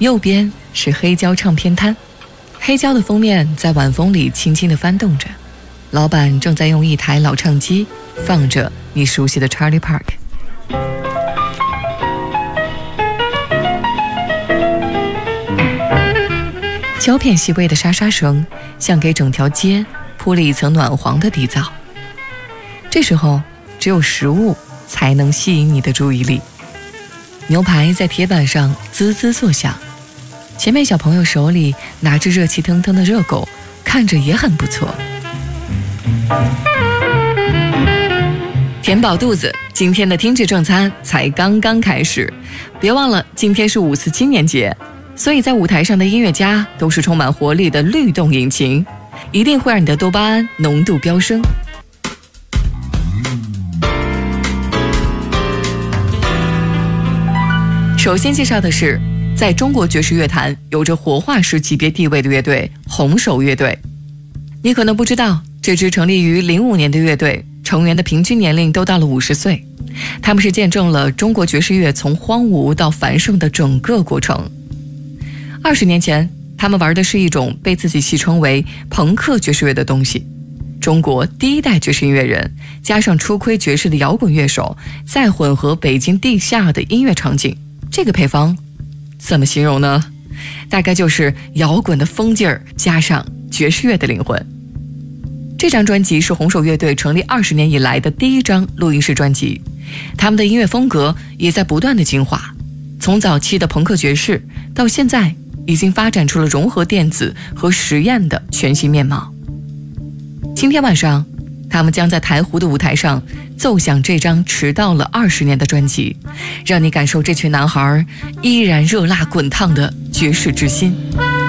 右边是黑胶唱片摊，黑胶的封面在晚风里轻轻地翻动着，老板正在用一台老唱机放着你熟悉的 Charlie Park。胶片细微的沙沙声，像给整条街铺了一层暖黄的底噪。这时候，只有食物才能吸引你的注意力。牛排在铁板上滋滋作响，前面小朋友手里拿着热气腾腾的热狗，看着也很不错。填饱肚子，今天的听觉正餐才刚刚开始。别忘了，今天是5四青年节，所以在舞台上的音乐家都是充满活力的律动引擎，一定会让你的多巴胺浓度飙升。首先介绍的是在中国爵士乐坛有着活化石级别地位的乐队红手乐队。你可能不知道，这支成立于05年的乐队成员的平均年龄都到了50岁，他们是见证了中国爵士乐从荒芜到繁盛的整个过程。20年前，他们玩的是一种被自己戏称为朋克爵士乐的东西，中国第一代爵士音乐人，加上初窥爵士的摇滚乐手，再混合北京地下的音乐场景，这个配方怎么形容呢？大概就是摇滚的疯劲儿加上爵士乐的灵魂。这张专辑是红手乐队成立20年以来的第一张录音室专辑，他们的音乐风格也在不断的进化，从早期的朋克爵士到现在已经发展出了融合电子和实验的全新面貌。今天晚上，他们将在台湖的舞台上奏响这张迟到了20年的专辑，让你感受这群男孩依然热辣滚烫的爵士之心。